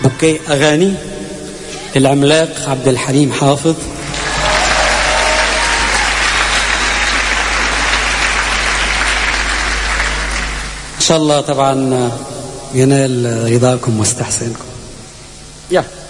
اوكي، اغاني العملاق عبد الحليم حافظ. ان شاء الله طبعا ينال رضاكم واستحسانكم. يلا